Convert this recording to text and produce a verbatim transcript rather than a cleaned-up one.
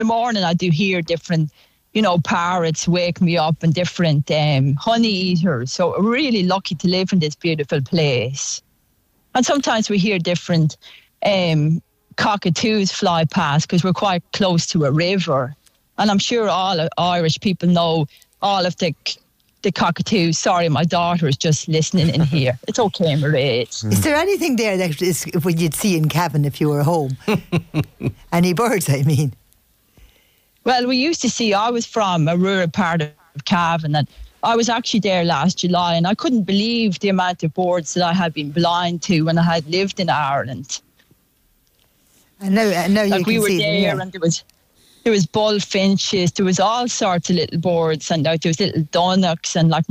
the morning I do hear different, you know, parrots wake me up and different um, honey eaters. So we're really lucky to live in this beautiful place. And sometimes we hear different um, cockatoos fly past because we're quite close to a river. And I'm sure all Irish people know all of the the cockatoos. Sorry, my daughter is just listening in here. It's okay, Marie. Mm. Is there anything there that is what you'd see in Cavan if you were home? Any birds, I mean? Well, we used to see, I was from a rural part of Cavan, and I was actually there last July, and I couldn't believe the amount of birds that I had been blind to when I had lived in Ireland. And now, and now like you we can were see there, them, yeah. and there was there was bullfinches, there was all sorts of little birds, and like, there was little dunnocks, and like